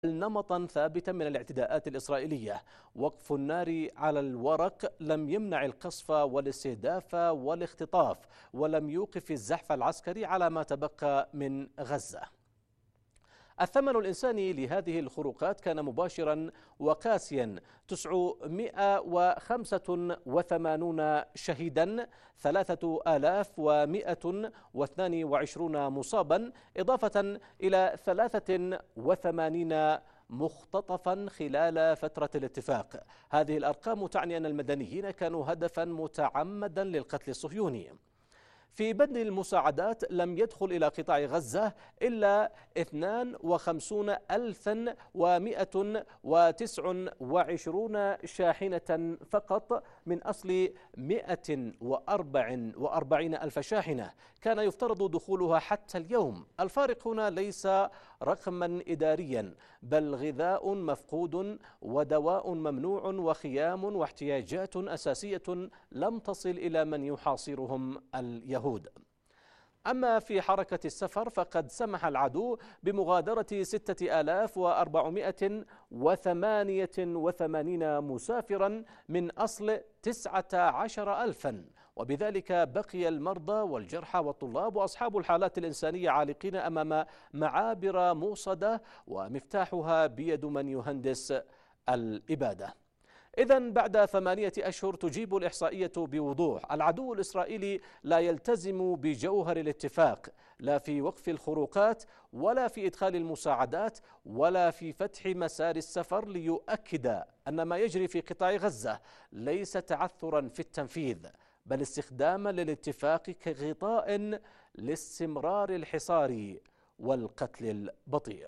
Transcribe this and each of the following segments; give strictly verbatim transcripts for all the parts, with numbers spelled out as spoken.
نمطا ثابتا من الاعتداءات الإسرائيلية. وقف النار على الورق لم يمنع القصف والاستهداف والاختطاف، ولم يوقف الزحف العسكري على ما تبقى من غزة. الثمن الإنساني لهذه الخروقات كان مباشرا وقاسيا: تسعمائة وخمسة وثمانون شهيدا، ثلاثة آلاف ومائة واثنان وعشرون مصابا، إضافة إلى ثلاثة وثمانين مختطفا خلال فترة الاتفاق. هذه الأرقام تعني أن المدنيين كانوا هدفا متعمدا للقتل الصهيوني. في بدء المساعدات لم يدخل إلى قطاع غزة إلا اثنين وخمسين ألفا ومائة وتسعة وعشرين شاحنة فقط من أصل مائة وأربعة وأربعين ألف شاحنة كان يفترض دخولها حتى اليوم. الفارق هنا ليس رقما إداريا، بل غذاء مفقود ودواء ممنوع وخيام واحتياجات أساسية لم تصل إلى من يحاصرهم اليهود. أما في حركة السفر فقد سمح العدو بمغادرة ستة آلاف وأربعمائة وثمانية وثمانين مسافرا من أصل تسعة عشر ألفا، وبذلك بقي المرضى والجرحى والطلاب وأصحاب الحالات الإنسانية عالقين أمام معابر موصدة ومفتاحها بيد من يهندس الإبادة. إذن بعد ثمانية أشهر تجيب الإحصائية بوضوح: العدو الإسرائيلي لا يلتزم بجوهر الاتفاق، لا في وقف الخروقات ولا في إدخال المساعدات ولا في فتح مسار السفر، ليؤكد أن ما يجري في قطاع غزة ليس تعثرا في التنفيذ، بل استخداما للاتفاق كغطاء لاستمرار الحصار والقتل البطيء.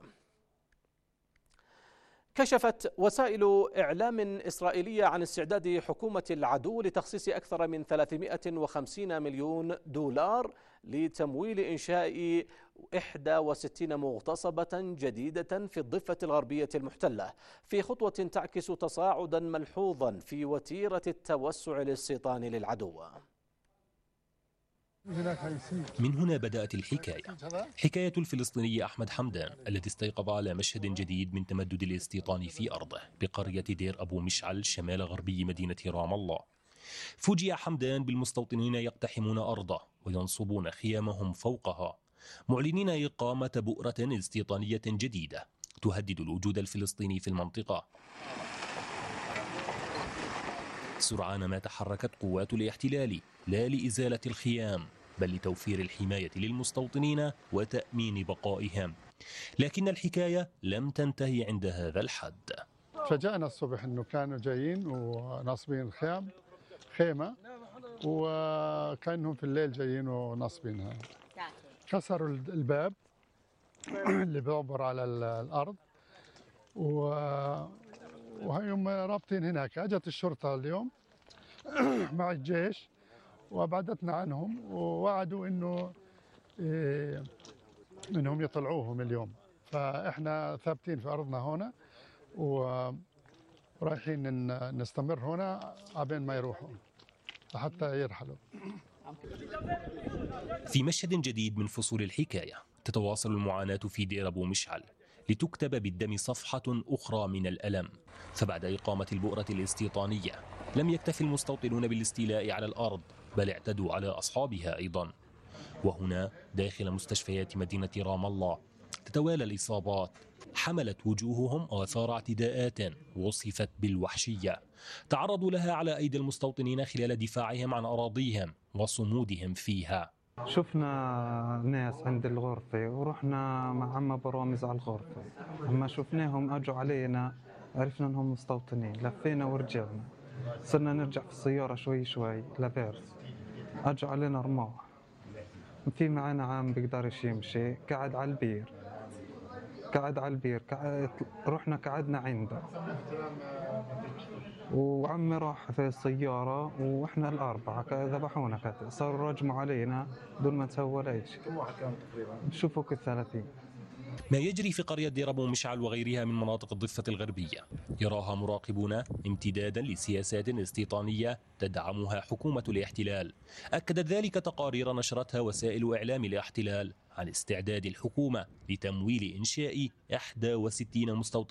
كشفت وسائل إعلام إسرائيلية عن استعداد حكومة العدو لتخصيص أكثر من ثلاثمائة وخمسين مليون دولار لتمويل إنشاء إحدى وستين مغتصبة جديدة في الضفة الغربية المحتلة، في خطوة تعكس تصاعدا ملحوظا في وتيرة التوسع الاستيطاني للعدو. من هنا بدأت الحكاية، حكاية الفلسطيني أحمد حمدان الذي استيقظ على مشهد جديد من تمدد الاستيطان في أرضه بقرية دير أبو مشعل شمال غربي مدينة رام الله. فوجئ حمدان بالمستوطنين يقتحمون أرضه وينصبون خيامهم فوقها، معلنين إقامة بؤرة استيطانية جديدة تهدد الوجود الفلسطيني في المنطقة. سرعان ما تحركت قوات الاحتلال لا لإزالة الخيام بل لتوفير الحماية للمستوطنين وتأمين بقائهم، لكن الحكاية لم تنتهي عند هذا الحد. فجأنا الصبح انه كانوا جايين وناصبين خيام خيمة، وكانهم في الليل جايين وناصبينها. كسروا الباب اللي بيعبر على الأرض وهم رابطين هناك. اجت الشرطة اليوم مع الجيش وابعدتنا عنهم، ووعدوا انه إيه انهم يطلعوهم اليوم. فاحنا ثابتين في ارضنا هنا ورايحين نستمر هنا عبين ما يروحوا حتى يرحلوا. في مشهد جديد من فصول الحكاية تتواصل المعاناة في دير أبو مشعل لتكتب بالدم صفحة أخرى من الألم. فبعد إقامة البؤرة الاستيطانية لم يكتف المستوطنون بالاستيلاء على الأرض بل اعتدوا على أصحابها أيضا. وهنا داخل مستشفيات مدينة رام الله تتوالى الإصابات حملت وجوههم آثار اعتداءات وصفت بالوحشية تعرضوا لها على أيدي المستوطنين خلال دفاعهم عن أراضيهم وصمودهم فيها. شفنا ناس عند الغرفة ورحنا مع عم برامز على الغرفة، أما شفناهم أجوا علينا عرفنا أنهم مستوطنين، لفينا ورجعنا. صرنا نرجع في السيارة شوي شوي لبارز، أجوا علينا رماح. في معنا عام بيقدرش يمشي، قعد على البير قعد على البير قعد... رحنا قعدنا عنده، وعمي راح في السيارة وإحنا الأربعة ذبحونا، صاروا رجموا علينا دون ما نسوي ولا شيء. شوفوا كالثلاثين. ما يجري في قرية دير أبو مشعل وغيرها من مناطق الضفة الغربية يراها مراقبون امتدادا لسياسات استيطانية تدعمها حكومة الاحتلال. أكدت ذلك تقارير نشرتها وسائل إعلام الاحتلال عن استعداد الحكومة لتمويل إنشاء إحدى وستين مستوطنة